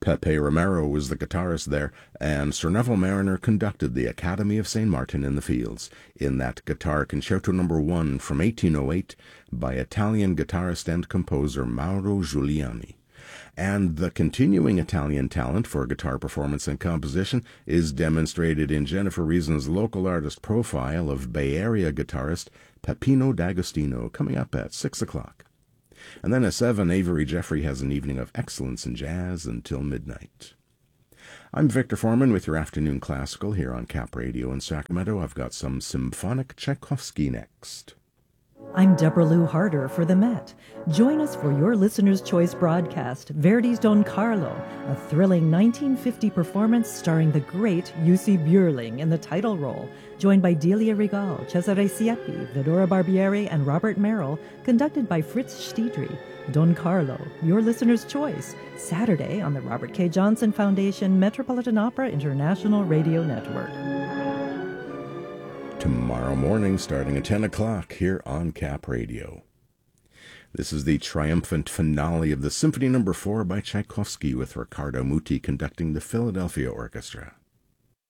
Pepe Romero was the guitarist there, and Sir Neville Mariner conducted the Academy of St. Martin in the Fields in that Guitar Concerto No. 1 from 1808 by Italian guitarist and composer Mauro Giuliani. And the continuing Italian talent for guitar performance and composition is demonstrated in Jennifer Reason's local artist profile of Bay Area guitarist Peppino D'Agostino, coming up at 6 o'clock. And then at 7, Avery Jeffrey has an evening of excellence in jazz until midnight. I'm Victor Foreman with your afternoon classical here on Cap Radio in Sacramento. I've got some symphonic Tchaikovsky next. I'm Deborah Lou Harder for the Met. Join us for your Listener's Choice broadcast, Verdi's Don Carlo, a thrilling 1950 performance starring the great Jussi Björling in the title role, joined by Delia Regal, Cesare Siepi, Vidora Barbieri, and Robert Merrill, conducted by Fritz Stiedry. Don Carlo, your Listener's Choice, Saturday on the Robert K. Johnson Foundation Metropolitan Opera International Radio Network. Tomorrow morning, starting at 10 o'clock here on Cap Radio. This is the triumphant finale of the Symphony No. 4 by Tchaikovsky with Riccardo Muti conducting the Philadelphia Orchestra.